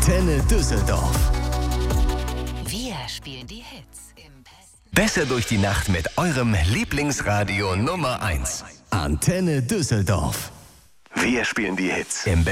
Antenne Düsseldorf. Wir spielen die Hits im besten. Besser durch die Nacht mit eurem Lieblingsradio Nummer 1. Antenne Düsseldorf. Wir spielen die Hits im